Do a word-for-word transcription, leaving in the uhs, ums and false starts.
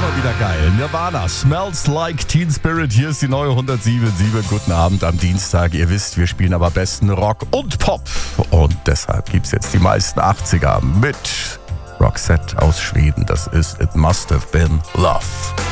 immer wieder geil. Nirvana, Smells Like Teen Spirit. Hier ist die neue hundertsieben Komma sieben. Guten Abend am Dienstag. Ihr wisst, wir spielen aber besten Rock und Pop. Und deshalb gibt's jetzt die meisten achtziger mit Roxette aus Schweden. Das ist It Must Have Been Love.